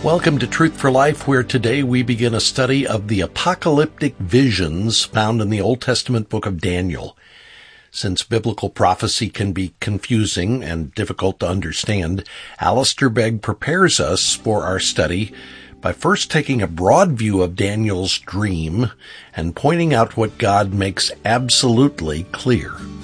Welcome to Truth for Life, where today we begin a study of the apocalyptic visions found in the Old Testament book of Daniel. Since biblical prophecy can be confusing and difficult to understand, Alistair Begg prepares us for our study by first taking a broad view of Daniel's dream and pointing out what God makes absolutely clear.